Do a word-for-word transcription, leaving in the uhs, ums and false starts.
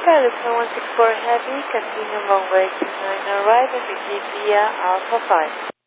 California one six four Heavy, continue runway two nine, arrive and begin via Alpha five.